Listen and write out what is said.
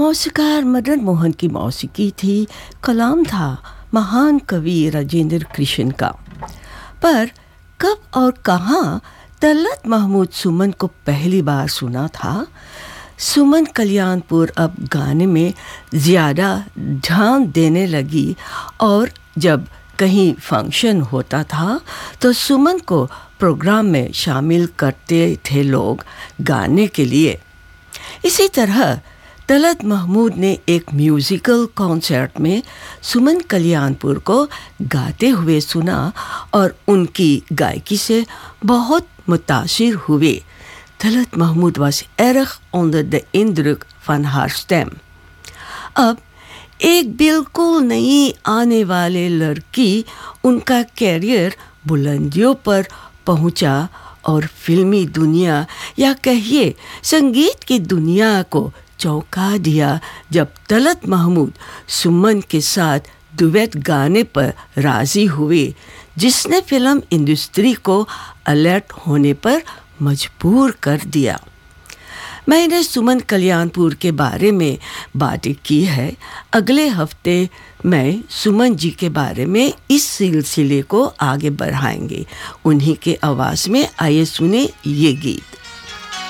मौसीकार मदन मोहन की मौसीकी थी, कलाम था महान कवि राजेंद्र कृष्ण का। पर कब और कहाँ तलत महमूद सुमन को पहली बार सुना था? सुमन कल्याणपुर अब गाने में ज़्यादा ध्यान देने लगी और जब कहीं फंक्शन होता था तो सुमन को प्रोग्राम में शामिल करते थे लोग गाने के लिए। इसी तरह तलत महमूद ने एक म्यूज़िकल कॉन्सर्ट में सुमन कल्याणपुर को गाते हुए सुना और उनकी गायकी से बहुत मुतासिर हुए। Talat Mahmood was erg onder de indruk van haar stem। अब एक बिल्कुल नई आने वाले लड़की, उनका कैरियर बुलंदियों पर पहुंचा और फिल्मी दुनिया या कहिए संगीत की दुनिया को चौंका दिया जब तलत महमूद सुमन के साथ डुएट गाने पर राजी हुए, जिसने फिल्म इंडस्ट्री को अलर्ट होने पर मजबूर कर दिया। मैंने सुमन कल्याणपुर के बारे में बातें की है। अगले हफ्ते मैं सुमन जी के बारे में इस सिलसिले को आगे बढ़ाएंगे। उन्हीं के आवाज़ में आइए सुने ये गीत।